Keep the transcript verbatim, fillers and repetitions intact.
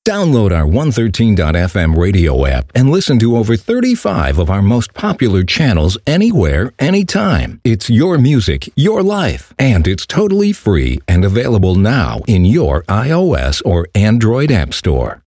Download our one thirteen dot f m radio app and listen to over thirty-five of our most popular channels anywhere, anytime. It's your music, your life, and it's totally free and available now in your iOS or Android app store.